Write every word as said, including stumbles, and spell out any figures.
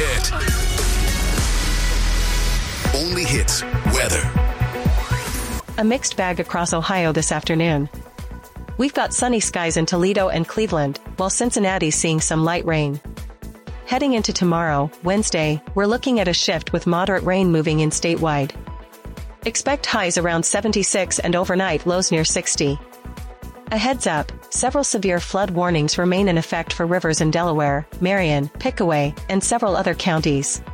hit. Only Hits weather. A mixed bag across Ohio this afternoon. We've got sunny skies in Toledo and Cleveland, while Cincinnati's seeing some light rain. Heading into tomorrow, Wednesday, we're looking at a shift with moderate rain moving in statewide. Expect highs around seventy-six and overnight lows near sixty. A heads up, several severe flood warnings remain in effect for rivers in Delaware, Marion, Pickaway, and several other counties.